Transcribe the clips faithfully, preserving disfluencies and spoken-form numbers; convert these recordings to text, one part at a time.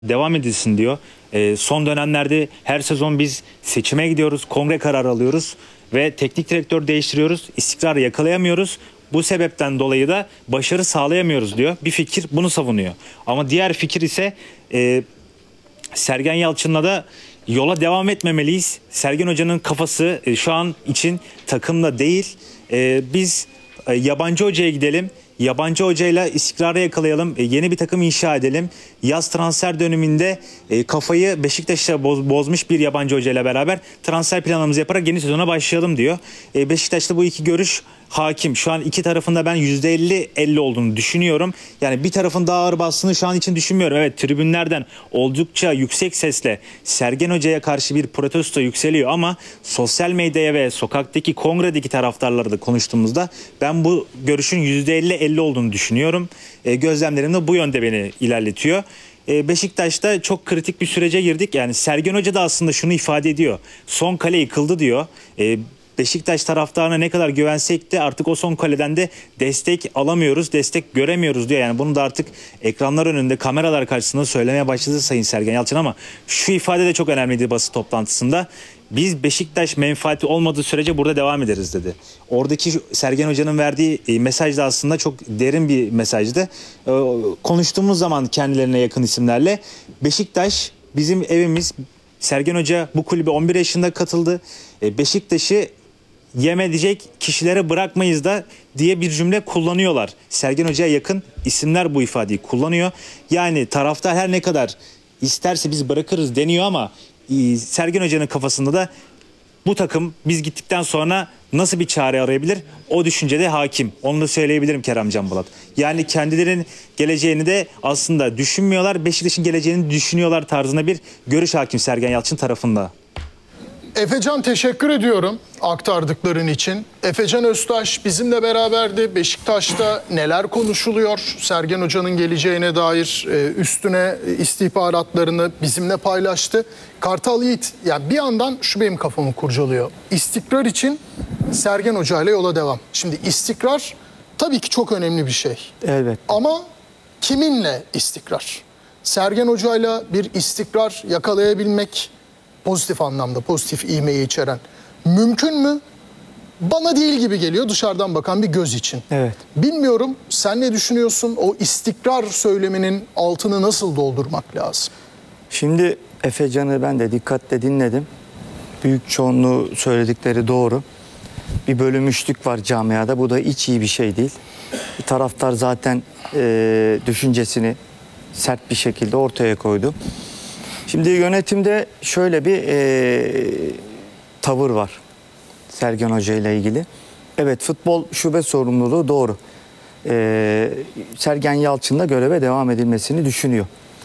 devam edilsin diyor. E, son dönemlerde her sezon biz seçime gidiyoruz, kongre kararı alıyoruz ve teknik direktör değiştiriyoruz, istikrarı yakalayamıyoruz. Bu sebepten dolayı da başarı sağlayamıyoruz diyor. Bir fikir bunu savunuyor. Ama diğer fikir ise e, Sergen Yalçın'la da yola devam etmemeliyiz. Sergen Hoca'nın kafası e, şu an için takımda değil. E, biz e, yabancı hocaya gidelim. Yabancı hocayla istikrarı yakalayalım. E, yeni bir takım inşa edelim. Yaz transfer döneminde e, kafayı Beşiktaş'a boz, bozmuş bir yabancı hocayla beraber transfer planımızı yaparak yeni sezona başlayalım diyor. E, Beşiktaş'ta bu iki görüş hakim. Şu an iki tarafında ben yüzde elli elli olduğunu düşünüyorum. Yani bir tarafın daha ağır bastığını şu an için düşünmüyorum. Evet, tribünlerden oldukça yüksek sesle Sergen Hoca'ya karşı bir protesto yükseliyor ama sosyal medyaya ve sokaktaki kongredeki taraftarlarla da konuştuğumuzda ben bu görüşün yüzde elli elli olduğunu düşünüyorum. E, gözlemlerim de bu yönde beni ilerletiyor. E, Beşiktaş'ta çok kritik bir sürece girdik. Yani Sergen Hoca da aslında şunu ifade ediyor. Son kale yıkıldı diyor. E, Beşiktaş taraftarına ne kadar güvensek de artık o son kaleden de destek alamıyoruz, destek göremiyoruz diyor. Yani bunu da artık ekranlar önünde, kameralar karşısında söylemeye başladı Sayın Sergen Yalçın ama şu ifade de çok önemliydi basın toplantısında. Biz Beşiktaş menfaati olmadığı sürece burada devam ederiz dedi. Oradaki Sergen Hoca'nın verdiği mesaj da aslında çok derin bir mesajdı. Konuştuğumuz zaman kendilerine yakın isimlerle Beşiktaş bizim evimiz. Sergen Hoca bu kulübe on bir yaşında katıldı. Beşiktaş'ı yem edecek kişilere bırakmayız da diye bir cümle kullanıyorlar. Sergen Hoca'ya yakın isimler bu ifadeyi kullanıyor. Yani taraftar her ne kadar isterse biz bırakırız deniyor ama Sergen Hoca'nın kafasında da bu takım biz gittikten sonra nasıl bir çare arayabilir? O düşüncede hakim. Onu da söyleyebilirim Kerem Can Bulat. Yani kendilerinin geleceğini de aslında düşünmüyorlar. Beşiktaş'ın geleceğini düşünüyorlar tarzında bir görüş hakim Sergen Yalçın tarafında. Efecan, teşekkür ediyorum aktardıkların için. Efecan Öztaş bizimle beraberdi. Beşiktaş'ta neler konuşuluyor? Sergen Hoca'nın geleceğine dair üstüne istihbaratlarını bizimle paylaştı. Kartal Yiğit, yani bir yandan şu benim kafamı kurcalıyor. İstikrar için Sergen Hoca ile yola devam. Şimdi istikrar tabii ki çok önemli bir şey. Evet. Ama kiminle istikrar? Sergen Hoca ile bir istikrar yakalayabilmek, pozitif anlamda, pozitif ivmeyi içeren mümkün mü? Bana değil gibi geliyor dışarıdan bakan bir göz için. Evet. Bilmiyorum, sen ne düşünüyorsun? O istikrar söyleminin altını nasıl doldurmak lazım? Şimdi Efecan'ı ben de dikkatle dinledim. Büyük çoğunluğu söyledikleri doğru. Bir bölünmüşlük var camiada. Bu da hiç iyi bir şey değil. Bir taraftar zaten e, düşüncesini sert bir şekilde ortaya koydu. Şimdi yönetimde şöyle bir e, tavır var Sergen Hoca ile ilgili. Evet, futbol şube sorumluluğu doğru. E, Sergen Yalçın da göreve devam edilmesini düşünüyor.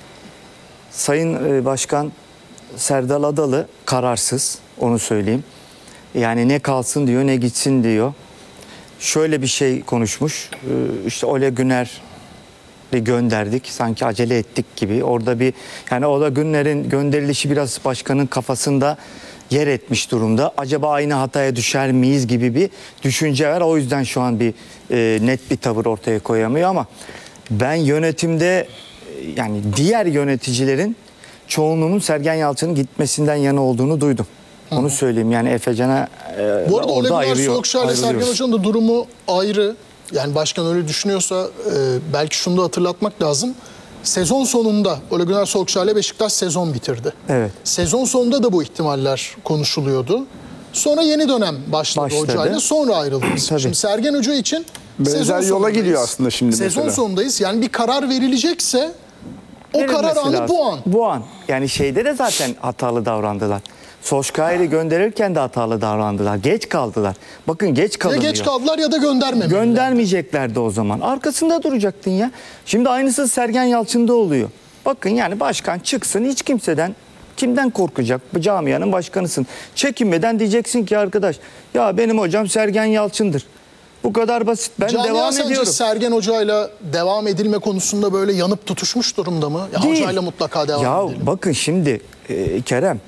Sayın e, Başkan Serdal Adalı kararsız, onu söyleyeyim. Yani ne kalsın diyor ne gitsin diyor. Şöyle bir şey konuşmuş. E, işte Ole Güner gönderdik. Sanki acele ettik gibi. Orada bir, yani Ole Günler'in gönderilişi biraz başkanın kafasında yer etmiş durumda. Acaba aynı hataya düşer miyiz gibi bir düşünce var. O yüzden şu an bir e, net bir tavır ortaya koyamıyor ama ben yönetimde, yani diğer yöneticilerin çoğunluğunun Sergen Yalçın'ın gitmesinden yana olduğunu duydum. Onu Hı. söyleyeyim. Yani Efecan'a e, bu arada orada Ole Güner Solskjaer ile Sergen Hoca'nın da durumu ayrı. Yani başkan öyle düşünüyorsa e, belki şunu da hatırlatmak lazım. Sezon sonunda Ole Güner Solskjaer ile Beşiktaş sezon bitirdi. Evet. Sezon sonunda da bu ihtimaller konuşuluyordu. Sonra yeni dönem başladı, başladı. Hocayla, sonra ayrıldınız. Şimdi Sergen Hoca için benzer yola gidiyor aslında şimdi sezon mesela. sonundayız. Yani bir karar verilecekse o Verilmesi karar anı lazım. bu an. Bu an. Yani şeyde de zaten hatalı davrandılar. Solskjaer'i gönderirken de hatalı davrandılar. Geç kaldılar. Bakın geç kalınıyor. Ya geç kaldılar ya da göndermemeliler. Göndermeyeceklerdi o zaman. Arkasında duracaktın ya. Şimdi aynısı Sergen Yalçın'da oluyor. Bakın yani başkan çıksın, hiç kimseden, kimden korkacak? Bu camianın başkanısın. Çekinmeden diyeceksin ki arkadaş, ya benim hocam Sergen Yalçın'dır. Bu kadar basit. Ben Camia devam sence ediyorum. Sergen Hoca'yla devam edilme konusunda böyle yanıp tutuşmuş durumda mı? Ya Değil. Hoca'yla mutlaka devam ya edelim. Bakın şimdi e, Kerem,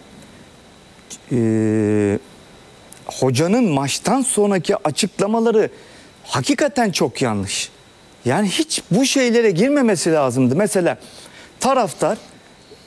e, hocanın maçtan sonraki açıklamaları hakikaten çok yanlış. Yani hiç bu şeylere girmemesi lazımdı. Mesela taraftar